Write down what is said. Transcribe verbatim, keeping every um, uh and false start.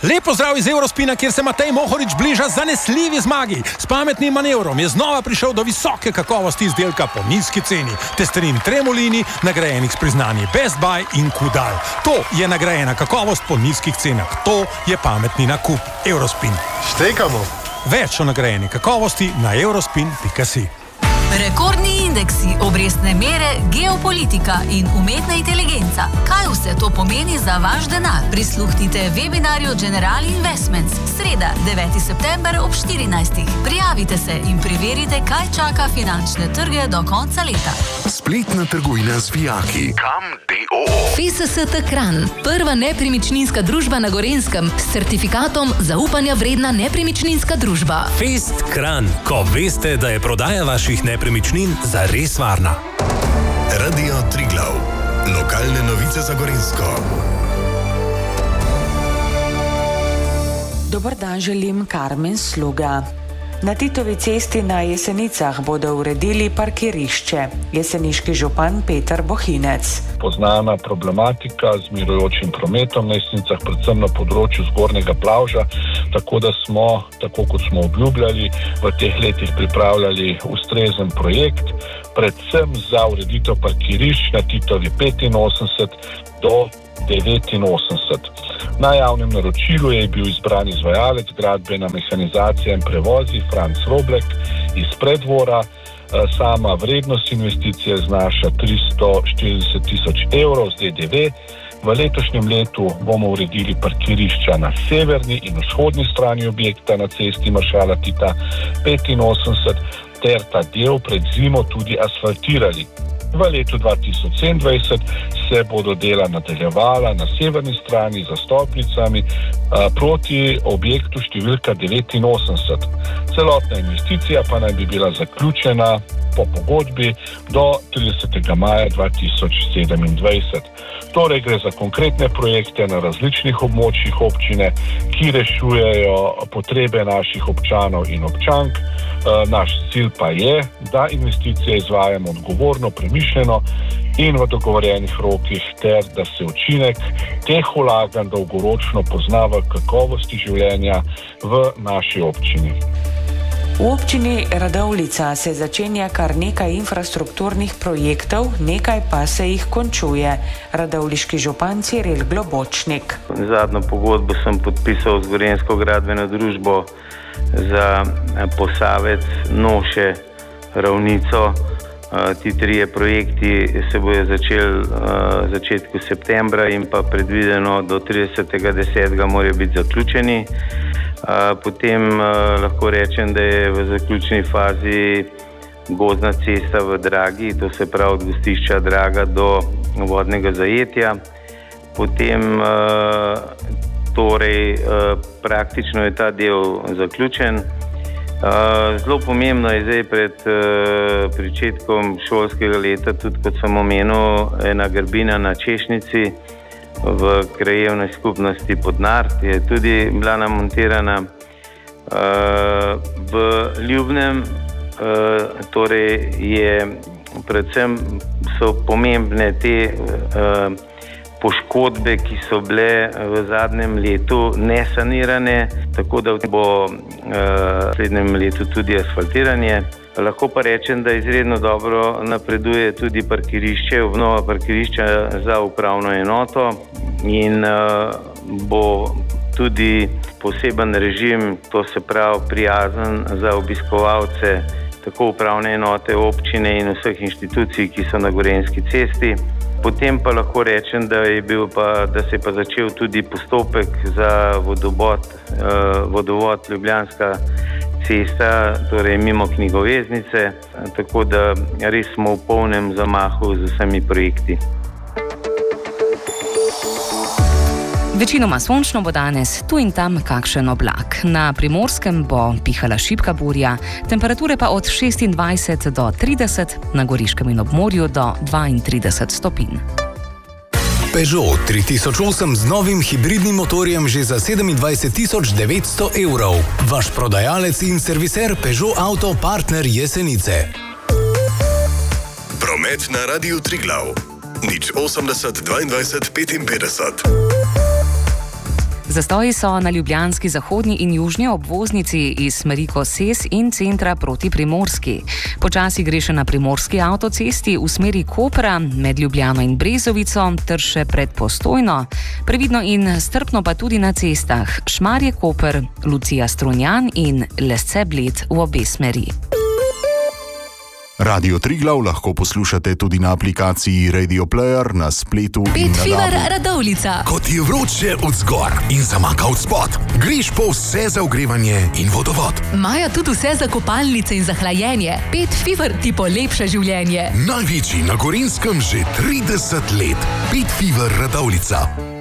Lepo zdrav iz Eurospina, kjer se Matej Mohorič bliža zanesljivi zmagi. S pametnim manevrom je znova prišel do visoke kakovosti izdelka po nizki ceni. Testerin Tremolini, nagrajenih s priznanji Best Buy in Kudal. To je nagrajena kakovost po nizkih cenah. To je pametni nakup. Eurospin. Štekamo. Več o nagrajeni kakovosti na eurospin pika si. Rekordni indeksi, obrestne mere, geopolitika in umetna inteligenca. Kaj vse to pomeni za vaš denar? Prisluhnite webinarju General Investments. Sreda, deveti september ob štirinajstih. Prijavite se in preverite, kaj čaka finančne trge do konca leta. Spletna trgovina z vijaki. Kam D O O. F S S T Kranj, prva nepremičninska družba na Gorenjskem s certifikatom zaupanja vredna nepremičninska družba. Fest Kranj, ko veste, da je prodaja vaših nepremičnin Premičnin za res varna. Radio Triglav. Lokalne novice za Gorenjsko. Dober dan želim, Karmen Sluga. Na Titovi cesti na Jesenicah bodo uredili parkirišče. Jeseniški župan Peter Bohinec. Poznana problematika z mirujočim prometom na Jesenicah, predvsem na področju zgornjega plavža, tako da smo, tako kot smo obljubljali, v teh letih pripravljali ustrezen projekt, predvsem za ureditev parkirišč na Titovi petinosemdeset do devetinosemdeset. Na javnem naročilu je bil izbran izvajalec gradbena mehanizacija in prevozi Franc Roblek iz Preddvora. Sama vrednost investicije znaša tristo štirideset tisoč evrov z D D V. V letošnjem letu bomo uredili parkirišča na severni in vzhodni strani objekta na cesti Maršala Tita petinosemdeset ter ta del pred zimo tudi asfaltirali. V letu dva tisoč sedemindvajset se bodo dela nadaljevala na severni strani za stolpnicami a, proti objektu številka devetinosemdeset. Celotna investicija pa naj bi bila zaključena po pogodbi do tridesetega maja dva tisoč sedemindvajset. Torej gre za konkretne projekte na različnih območjih občine, ki rešujejo potrebe naših občanov in občank. Naš cilj pa je, da investicije izvajamo odgovorno, premišljeno in v dogovorjenih rokih ter da se učinek teh vlaganj dolgoročno pozna v kakovosti življenja v naši občini. V občini Radovljica se začenja kar nekaj infrastrukturnih projektov, nekaj pa se jih končuje. Radovljiški župan Ciril Globočnik. Zadnjo pogodbo sem podpisal z Gorenjsko gradbeno družbo za Posavec, Noše, Ravnico. Ti trije projekti se bojo začeli v začetku septembra in pa predvideno do tridesetega desetega morajo biti zaključeni. Potem lahko rečem, da je v zaključni fazi gozdna cesta v Dragi, to se pravi od gostišča Draga do vodnega zajetja. Potem torej praktično je ta del zaključen. Zelo pomembno je zdaj pred pričetkom šolskega leta, tudi kot sem omenil, ena grbina na Češnici v krajevni skupnosti Podnart je tudi bila namontirana. V Ljubnem torej je predvsem so pomembne te poškodbe, ki so bile v zadnjem letu nesanirane, tako da bo v naslednjem letu tudi asfaltiranje. Lahko pa rečem, da izredno dobro napreduje tudi parkirišče, obnova parkirišča za upravno enoto in bo tudi poseben režim, to se pravi prijazen za obiskovalce tako upravne enote, občine in vseh inštitucij, ki so na Gorenjski cesti. Potem pa lahko rečem, da je bil pa, da se je pa začel tudi postopek za vodovod, vodovod Ljubljanska cesta, torej mimo knjigoveznice, tako da res smo v polnem zamahu z vsemi projekti. Večinoma sončno bo danes, tu in tam kakšen oblak. Na Primorskem bo pihala šibka burja, temperature pa od šestindvajset do trideset, na Goriškem in ob morju do dvaintrideset stopinj. Peugeot tri tisoč osem z novim hibridnim motorjem že za sedemindvajset tisoč devetsto evrov. Vaš prodajalec in serviser Peugeot Auto Partner Jesenice. Promet na Radiu Triglav. nič osemdeset dvaindvajset petinpetdeset. Zastoji so na ljubljanski zahodni in južni obvoznici iz smeri Koses in centra proti Primorski. Počasi gre še na primorski avtocesti v smeri Kopra med Ljubljano in Brezovico ter še pred Postojno. Previdno in strpno pa tudi na cestah Šmarje-Koper, Lucija-Strunjan in Lesce-Bled v obe smeri. Radio Triglav lahko poslušate tudi na aplikaciji Radio Player, na spletu in na Petfiber Radovljica. Kot je vroče od zgor in zamaka od spod, greš po vse za ogrevanje in vodovod. Imajo tudi vse za kopalnice in za hlajenje. Petfiber ti polepša življenje. Največji na Gorenjskem že trideset let. Petfiber Radovljica.